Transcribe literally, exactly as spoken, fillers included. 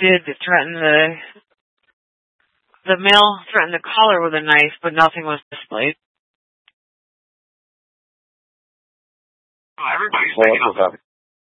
did threaten the the male threatened to call her with a knife, but nothing was displayed. Oh, everybody's making up.